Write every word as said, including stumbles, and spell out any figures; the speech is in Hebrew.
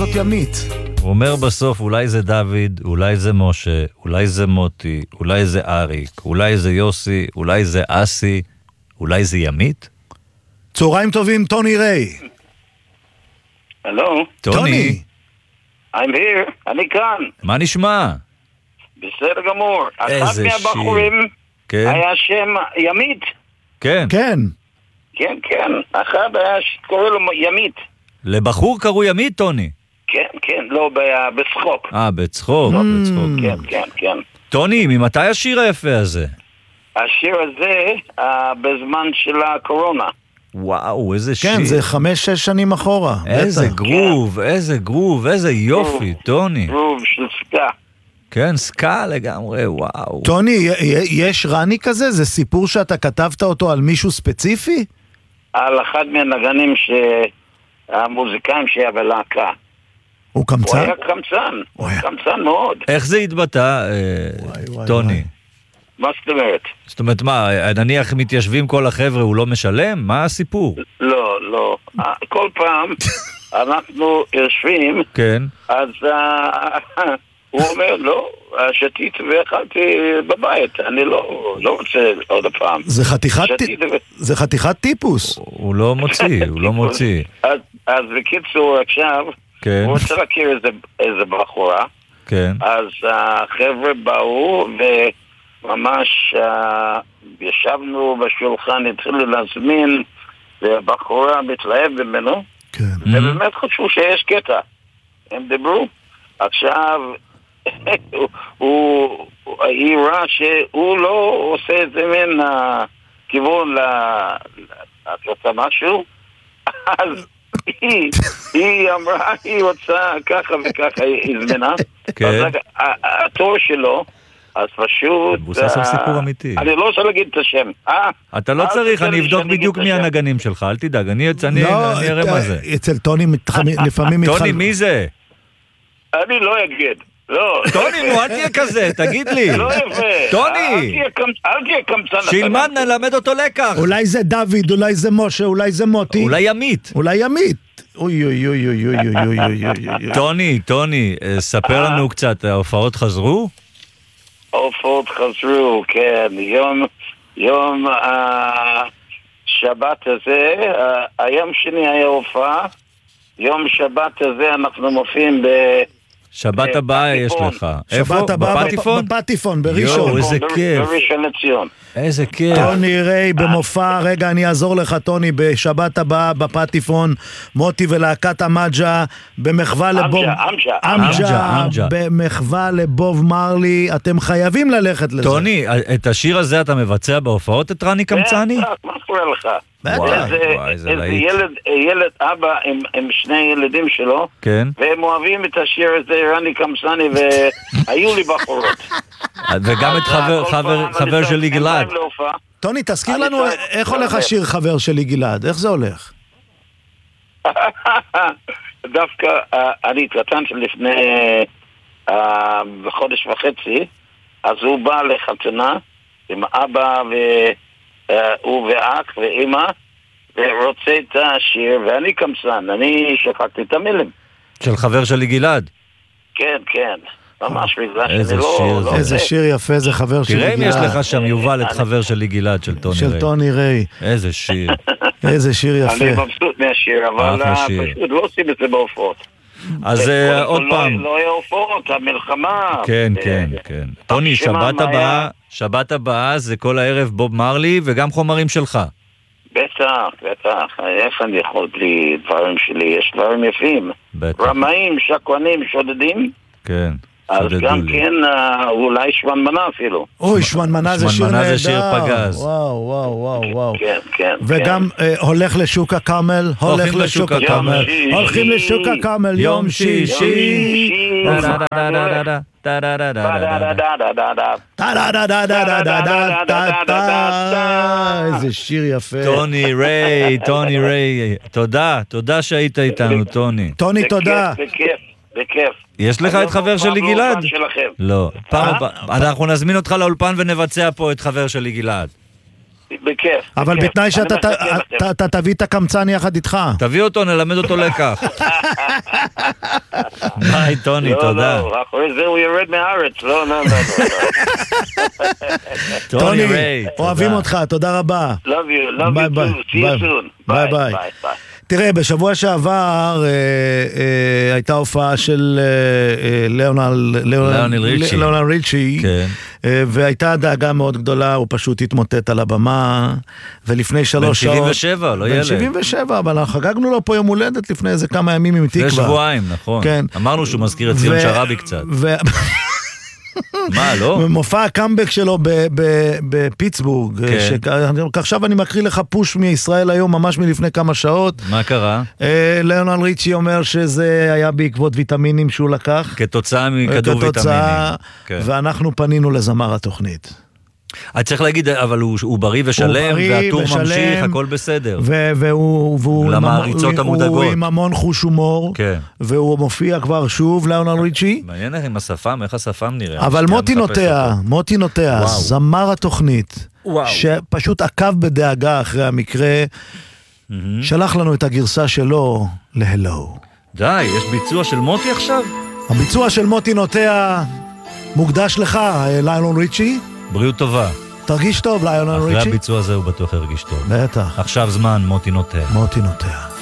זאת ימית. הוא אומר בסוף, אולי זה דוד, אולי זה משה, אולי זה מוטי, אולי זה אריק, אולי זה יוסי, אולי זה אסי, אולי זה ימית? צהריים טובים, טוני ריי. הלו? טוני. I'm here, אני כאן. מה נשמע? בסדר גמור. אחד איזה מהבחורים כן. היה שם ימית. כן. כן. כן, כן. אחד היה שקורא לו ימית. לבחור קראו ימית, טוני? כן, כן, לא, ב- בצחוק. אה, בצחוק, בצחוק. כן, כן, כן. טוני, ממתי השיר היפה הזה? השיר הזה, uh, בזמן של הקורונה. וואו, איזה שיר. כן, זה חמש, שש שנים אחורה. איזה בטח. גרוב, איזה גרוב, איזה יופי, טוני. גרוב של סקה. כן, סקה לגמרי, וואו. טוני, י- י- יש רני כזה? זה סיפור שאתה כתבת אותו על מישהו ספציפי? על אחד מהנגנים ש... המוזיקאים שהיה בלהקה. הוא הוא קמצן? היה קמצן. הוא היה קמצן מאוד. איך זה התבטא, אה, וואי, טוני? וואי. מה זאת אומרת? זאת אומרת, מה, נניח מתיישבים כל החבר'ה, הוא לא משלם? מה הסיפור? לא, לא. כל פעם אנחנו יושבים, כן. אז הוא אומר, לא, שתיתי ואכלתי בבית, אני לא רוצה עוד פעם. זה חתיכת, שתיתי ו... זה חתיכת טיפוס. הוא לא מוציא, הוא לא מוציא. אז, אז בקיצור, עכשיו, כן. הוא רוצה להכיר איזה, איזה בחורה, כן. אז החבר'ה באו וממש uh, ישבנו בשולחן, התחילו להזמין, והבחורה מתלהב ממנו, כן. ובאמת חשבו שיש קטע. הם דיברו. עכשיו, הוא, היא ראה שהוא לא עושה את זה מן הכיוון ל... את רוצה משהו? אז היא, היא אמרה, היא רוצה ככה וככה, היא הזמנה. כן. התור שלו, אז פשוט... מבוסס על סיפור אמיתי. אני לא רוצה להגיד את השם. אתה לא צריך, אני אבדוק בדיוק מי הנגנים שלך, אל תדאג, אני אראה מה זה. אצל טוני לפעמים מתחל... טוני, מי זה? אני לא אגיד. לא. טוני, נו, אל תהיה כזה, תגיד לי. לא יפה. טוני! אל תהיה קמצן. שילמד, נלמד אותו לקח. אולי זה דוד, אולי זה משה, אולי זה מוטי. אולי ימית. אולי ימית. אוי אוי אוי אוי אוי אוי אוי אוי אוי. טוני, טוני, ספר לנו קצת, ההופעות חזרו? ההופעות חזרו, כן. יום, יום השבת הזה, היום שני היה הופעה, יום שבת הזה אנחנו מופיעים ב... שבת הבאה יש לך. איפה? שבת הבאה בפטיפון? בפטיפון, יואו, בראשון. איזה כיף. בראשון לציון. איזה כיף. טוני ריי במופע, רגע אני אעזור לך טוני, בשבת הבאה בפטיפון, מוטי ולהקת המג'ה, במחווה לבוב... אמג'ה, אמג'ה, אמג'ה. במחווה לבוב מרלי, אתם חייבים ללכת לזה. טוני, את השיר הזה אתה מבצע בהופעות את רני קמצני? מה קורה לך? וואי, איזה, וואי, זה איזה להיט. ילד, ילד אבא עם, עם שני ילדים שלו, כן. והם אוהבים את השיר הזה, רני קמצני, והיו לי בחורות. וגם את חבר, חבר, חבר שלי גלעד. טוני, תזכיר אני לנו צועק, איך צועק. הולך השיר חבר שלי גלעד, איך זה הולך? דווקא אה, אני התחתנתי לפני אה, חודש וחצי, אז הוא בא לחתונה עם אבא והוא ואח ואמא, ורוצה את השיר, ואני קמצן, אני שכחתי את המילים. של חבר שלי גלעד. כן, כן, ממש בגלל איזה שאני לא... שיר לא זה. איזה שיר יפה זה חבר שלי תראה אם יש גלעד. לך שם יובל את חבר שלי גלעד של טוני של ריי. טוני ריי. איזה שיר. איזה שיר אני יפה. מבסוט מהשיר, אבל אחלה אה, שיר. פשוט לא עושים את זה בהופעות. אז אה, עוד לא- פעם. לא היה הופעות, המלחמה. כן, אה, כן, כן. טוני, שמע, שבת מה הבאה, היה? שבת הבאה זה כל הערב בוב מרלי וגם חומרים שלך. בטח, בטח. איך אני יכול בלי דברים שלי? יש דברים יפים. בטח. רמאים, שקרנים, שודדים. כן. אז שודדו גם לי. כן, אה, אולי שמנמנה אפילו. אוי, שמנמנה זה שיר שמנמנה נהדר. זה שיר פגז. וואו, וואו, וואו, וואו. כן, כן. וגם אה, הולך לשוק הכרמל, הולך לשוק לשוק הכרמל, הכרמל. הולכים לשוק הכרמל, יום שישי. טה-דה-דה-דה-דה-דה-דה-דה-דה. איזה שיר יפה. טוני ריי, טוני ריי. תודה, תודה שהיית איתנו, טוני. טוני, תודה. בכיף, בכיף. יש לך את חבר שלי גלעד? לא. פעם הבאה, אנחנו נזמין אותך לאולפן ונבצע פה את חבר שלי גלעד. בכיף. אבל בכיף. בתנאי שאתה אני ת- מחכה לכם. אתה- אתה תביא את הקמצן יחד איתך. תביא אותו, נלמד אותו לקח. ביי, טוני, לא, תודה. לא, אחרי זה הוא ירד מהארץ. לא, לא, לא, לא. טוני ריי, אוהבים תודה. אותך, תודה רבה. Love you, love ביי, you ביי. too. See ביי. you soon. ביי, Bye, ביי. bye, bye. תראה, בשבוע שעבר אה, אה, הייתה הופעה של אה, אה, ליאונל ליאונל ריצ'י. ליאונל ריצ'י, כן. אה, והייתה דאגה מאוד גדולה, הוא פשוט התמוטט על הבמה, ולפני שלוש שעות... בן שבעים ושבע, לא בן ילד. שבעים ושבע, אבל אנחנו חגגנו לו פה יום הולדת לפני איזה כמה ימים עם תקווה. זה שבועיים, נכון. כן. אמרנו שהוא מזכיר את ציון ו- שרבי קצת. ו- מה, לא? מופע הקאמבק שלו ב- ב- בפיטסבורג, כן. ש- עכשיו אני מקריא לך פוש מישראל היום, ממש מלפני כמה שעות. מה קרה? אה, ליאונל ריצ'י אומר שזה היה בעקבות ויטמינים שהוא לקח. כתוצאה מכדור כתוצאה, ויטמינים. כן. ואנחנו פנינו לזמר התוכנית. אני צריך להגיד, אבל הוא, הוא בריא ושלם, בריא והטור ושלם, ממשיך, הכל בסדר. ו- והוא, והוא, למעריצות הוא- המודאגות. הוא עם המון חוש הומור, כן. והוא מופיע כבר שוב, ליאונל ריצ'י. מעניין איך עם השפם, איך השפם נראה. אבל שנייה מוטי מחפש נוטע, אותו. מוטי נוטע, וואו. זמר התוכנית, וואו. שפשוט עקב בדאגה אחרי המקרה, שלח לנו את הגרסה שלו להלו. די, יש ביצוע של מוטי עכשיו? הביצוע של מוטי נוטע מוקדש לך, ליאונל ריצ'י. בריאות טובה. תרגיש טוב, ליאונל אחרי ריצ'י. הביצוע הזה הוא בטוח הרגיש טוב. בטח, עכשיו זמן, מוטי נוטה. מוטי נוטע.